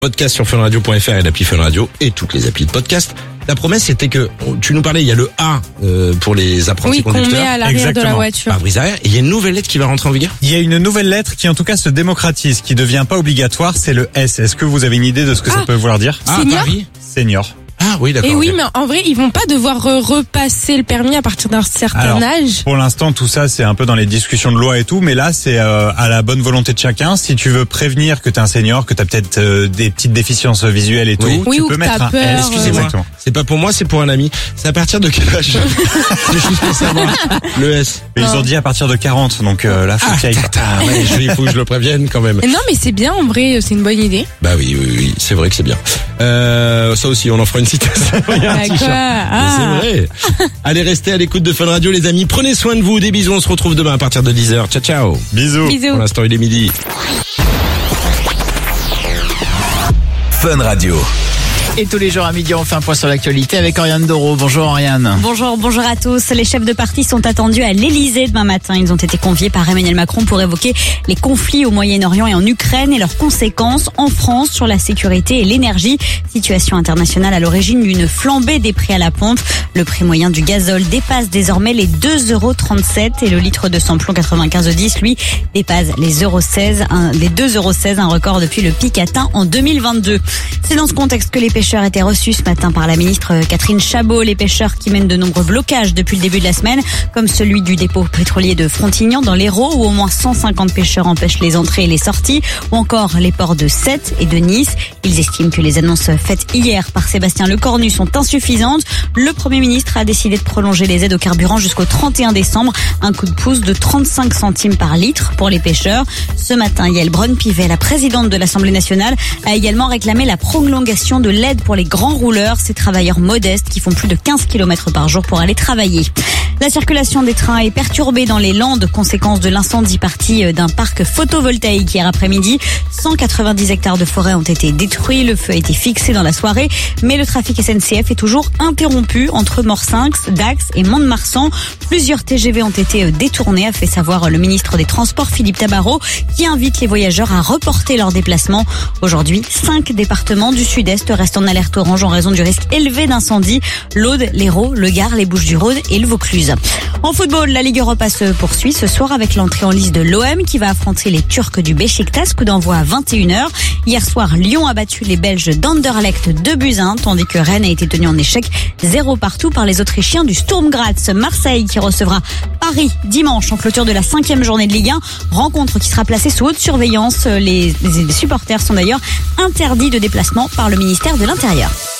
Podcast sur funradio.fr et l'appli Fun Radio et toutes les applis de podcast. La promesse c'était que tu nous parlais, il y a le A pour les apprentis conducteurs. Oui, qu'on met à l'arrière de la voiture. Pare-brise arrière. Et il y a une nouvelle lettre qui va rentrer en vigueur. Il y a une nouvelle lettre qui en tout cas se démocratise, qui devient pas obligatoire, c'est le S. Est-ce que vous avez une idée de ce que ça peut vouloir dire? Senior Paris. Senior. Ah oui, d'accord. Et oui, ok. mais en vrai, ils vont pas devoir repasser le permis à partir d'un certain Alors, âge. Pour l'instant, tout ça, c'est un peu dans les discussions de loi et tout, mais là, c'est à la bonne volonté de chacun. Si tu veux prévenir que t'es un senior, que t'as peut-être des petites déficiences visuelles et tout, Oui, tu ou peux que mettre t'as un peur, S. Exactement. C'est pas pour moi, c'est pour un ami. C'est à partir de quel âge? C'est juste pour savoir. Le S. Mais ils ont dit à partir de 40, donc là, faut qu'il y aille. Ouais, il faut que je le prévienne quand même. Non, mais c'est bien, en vrai, c'est une bonne idée. Bah oui, c'est vrai que c'est bien. Ça aussi, on en fera une citation. D'accord. C'est vrai. Allez, restez à l'écoute de Fun Radio, les amis. Prenez soin de vous. Des bisous. On se retrouve demain à partir de 10h. Ciao, ciao. Bisous. Bisous. Pour l'instant, il est midi. Fun Radio. Et tous les jours à midi, on fait un point sur l'actualité avec Oriane Doro. Bonjour Oriane. Bonjour à tous. Les chefs de parti sont attendus à l'Elysée demain matin. Ils ont été conviés par Emmanuel Macron pour évoquer les conflits au Moyen-Orient et en Ukraine et leurs conséquences en France sur la sécurité et l'énergie. Situation internationale à l'origine d'une flambée des prix à la pompe. Le prix moyen du gazole dépasse désormais les 2,37 € et le litre de samplon 95E10, lui, dépasse les 2,16 €, un record depuis le pic atteint en 2022. C'est dans ce contexte que les pêcheurs étaient reçus ce matin par la ministre Catherine Chabot. Les pêcheurs qui mènent de nombreux blocages depuis le début de la semaine, comme celui du dépôt pétrolier de Frontignan dans l'Hérault, où au moins 150 pêcheurs empêchent les entrées et les sorties, ou encore les ports de Sète et de Nice. Ils estiment que les annonces faites hier par Sébastien Lecornu sont insuffisantes. Le Premier ministre a décidé de prolonger les aides au carburant jusqu'au 31 décembre. Un coup de pouce de 35 centimes par litre pour les pêcheurs. Ce matin, Yael Braun-Pivet, la présidente de l'Assemblée nationale, a également réclamé la prolongation de l'aide pour les grands rouleurs, ces travailleurs modestes qui font plus de 15 km par jour pour aller travailler. La circulation des trains est perturbée dans les Landes, conséquence de l'incendie parti d'un parc photovoltaïque hier après-midi. 190 hectares de forêt ont été détruits, le feu a été fixé dans la soirée, mais le trafic SNCF est toujours interrompu entre Morsinx, Dax et Mont-de-Marsan. Plusieurs TGV ont été détournés, a fait savoir le ministre des Transports Philippe Tabarot, qui invite les voyageurs à reporter leurs déplacements. Aujourd'hui, 5 départements du sud-est restent en alerte orange en raison du risque élevé d'incendie. L'Aude, l'Hérault, le Gard, les Bouches-du-Rhône et le Vaucluse. En football, la Ligue Europa se poursuit ce soir avec l'entrée en lice de l'OM qui va affronter les Turcs du Beşiktaş, coup d'envoi à 21h. Hier soir, Lyon a battu les Belges d'Anderlecht 2-1, tandis que Rennes a été tenu en échec 0 partout par les Autrichiens du Sturm Graz. Marseille qui recevra Paris dimanche en clôture de la 5e journée de Ligue 1. Rencontre qui sera placée sous haute surveillance. Les supporters sont d'ailleurs interdits de déplacement par le ministère de l'Intérieur.